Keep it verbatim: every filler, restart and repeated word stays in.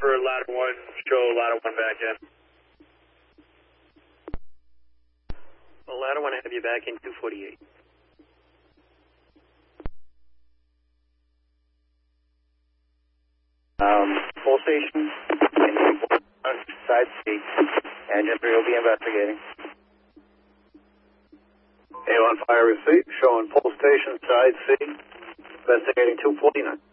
for ladder one, show ladder one back in. Well, ladder one, have you back in two forty-eight. Um, full station, side C. Engine three will be investigating. A one fire receipt, showing full station, side C, investigating two forty-nine.